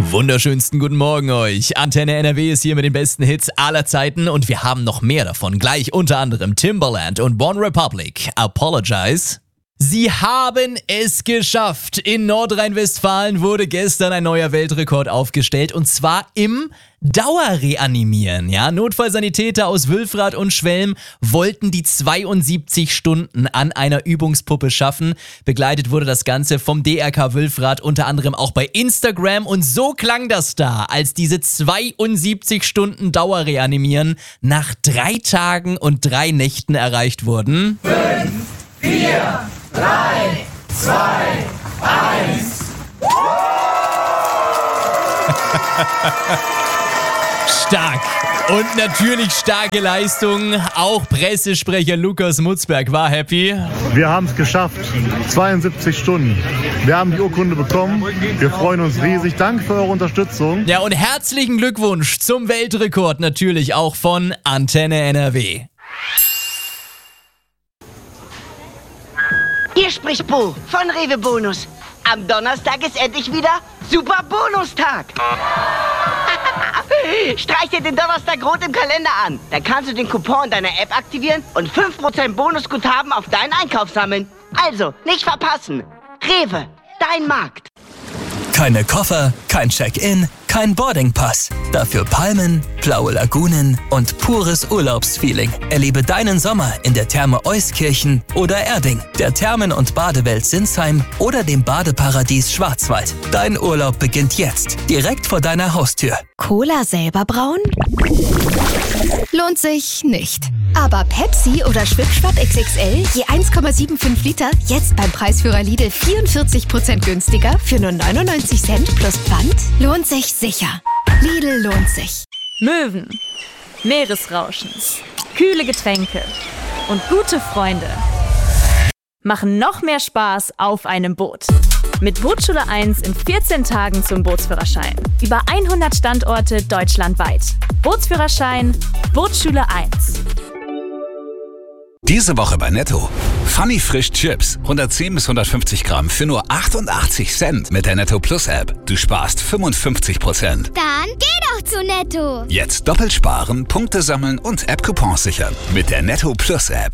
Wunderschönsten guten Morgen euch. Antenne NRW ist hier mit den besten Hits aller Zeiten und wir haben noch mehr davon. Gleich unter anderem Timbaland und One Republic. Apologize. Sie haben es geschafft. In Nordrhein-Westfalen wurde gestern ein neuer Weltrekord aufgestellt und zwar im Dauerreanimieren. Ja, Notfallsanitäter aus Wülfrath und Schwelm wollten die 72 Stunden an einer Übungspuppe schaffen. Begleitet wurde das Ganze vom DRK Wülfrath, unter anderem auch bei Instagram. Und so klang das da, als diese 72 Stunden Dauerreanimieren nach 3 Tagen und 3 Nächten erreicht wurden. 5, 4, 3, 2, 1. Stark. Und natürlich starke Leistung. Auch Pressesprecher Lukas Mutzberg war happy. Wir haben es geschafft. 72 Stunden. Wir haben die Urkunde bekommen. Wir freuen uns riesig. Danke für eure Unterstützung. Ja, und herzlichen Glückwunsch zum Weltrekord natürlich auch von Antenne NRW. Hier spricht Bo von Rewe Bonus. Am Donnerstag ist endlich wieder Super Bonustag. Streich dir den Donnerstag rot im Kalender an. Da kannst du den Coupon in deiner App aktivieren und 5% Bonusguthaben auf deinen Einkauf sammeln. Also, nicht verpassen. Rewe, dein Markt. Keine Koffer, kein Check-in, kein Boardingpass. Dafür Palmen, blaue Lagunen und pures Urlaubsfeeling. Erlebe deinen Sommer in der Therme Euskirchen oder Erding, der Thermen- und Badewelt Sinsheim oder dem Badeparadies Schwarzwald. Dein Urlaub beginnt jetzt, direkt vor deiner Haustür. Cola selber brauen? Lohnt sich nicht. Aber Pepsi oder Schwipschwapp XXL je 1,75 Liter jetzt beim Preisführer Lidl 44% günstiger für nur 99 Cent plus Pfand? Lohnt sich sicher. Lidl lohnt sich. Möwen, Meeresrauschens, kühle Getränke und gute Freunde machen noch mehr Spaß auf einem Boot. Mit Bootsschule 1 in 14 Tagen zum Bootsführerschein. Über 100 Standorte deutschlandweit. Bootsführerschein, Bootsschule 1. Diese Woche bei Netto. Funny Frisch Chips. 110 bis 150 Gramm für nur 88 Cent mit der Netto Plus App. Du sparst 55%. Dann geh doch zu Netto. Jetzt doppelt sparen, Punkte sammeln und App-Coupons sichern. Mit der Netto Plus App.